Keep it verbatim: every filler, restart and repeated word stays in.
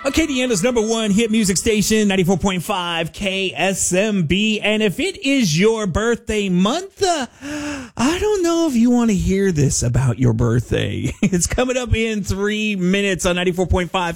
Acadiana's number one hit music station, ninety-four point five K S M B. And if it is your birthday month, uh, I don't know if you want to hear this about your birthday. It's coming up in three minutes on ninety-four point five